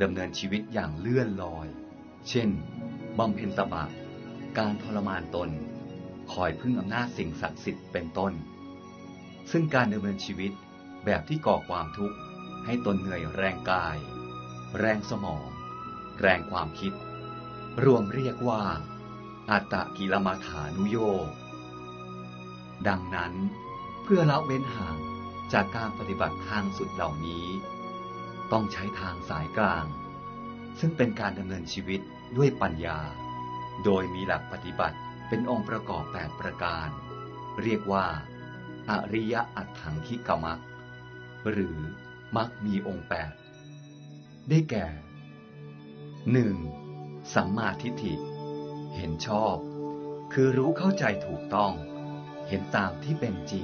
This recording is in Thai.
ดำเนินชีวิตอย่างเลื่อนลอย เช่นบำเพ็ญตบะการทรมานตนคอยพึ่งอำนาจสิ่งศักดิ์สิทธิ์เป็นต้นซึ่งการดำเนินชีวิตแบบที่ก่อความทุกข์ให้ตนเหนื่อยแรงกายแรงสมองแรงความคิดรวมเรียกว่าอัตตกิลมัฏฐานุโยคดังนั้นเพื่อละเว้นห่างจากการปฏิบัติทางสุดเหล่านี้ต้องใช้ทางสายกลางซึ่งเป็นการดำเนินชีวิตด้วยปัญญาโดยมีหลักปฏิบัติเป็นองค์ประกอบ8ประการเรียกว่าอริยอัตถังคิกมรรคหรือมรรคมีองค์8ได้แก่ 1. สัมมาทิฏฐิเห็นชอบคือรู้เข้าใจถูกต้องเห็นตามที่เป็นจริง